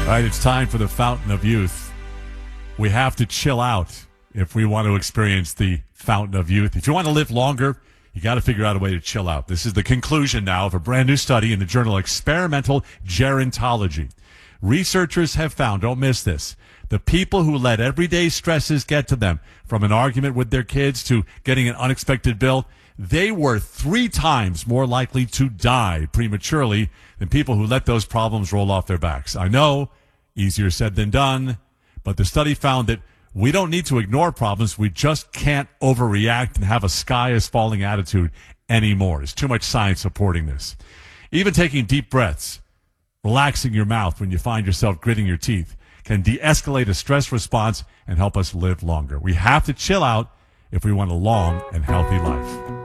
right, it's time for the Fountain of Youth. We have to chill out if we want to experience the Fountain of Youth. If you want to live longer, you got to figure out a way to chill out. This is the conclusion now of a brand new study in the journal Experimental Gerontology. Researchers have found, don't miss this, the people who let everyday stresses get to them, from an argument with their kids to getting an unexpected bill, they were 3 times more likely to die prematurely than people who let those problems roll off their backs. I know, easier said than done, but the study found that we don't need to ignore problems. We just can't overreact and have a sky is falling attitude anymore. There's too much science supporting this. Even taking deep breaths, relaxing your mouth when you find yourself gritting your teeth, can de-escalate a stress response and help us live longer. We have to chill out if we want a long and healthy life.